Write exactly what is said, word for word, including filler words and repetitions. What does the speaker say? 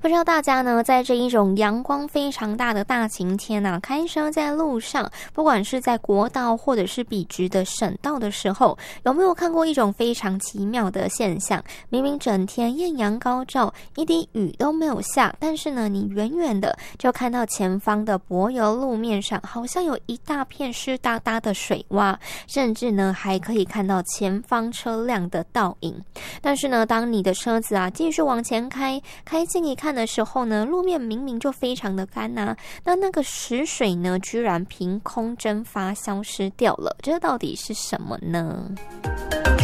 不知道大家呢，在这一种阳光非常大的大晴天啊，开车在路上，不管是在国道或者是笔直的省道的时候，有没有看过一种非常奇妙的现象？明明整天艳阳高照，一滴雨都没有下，但是呢，你远远的就看到前方的柏油路面上好像有一大片湿哒哒的水洼，甚至呢还可以看到前方车辆的倒影。但是呢，当你的车子啊继续往前开，开近一看的时候呢，路面明明就非常的干啊，那那个石水呢，居然凭空蒸发消失掉了，这到底是什么呢？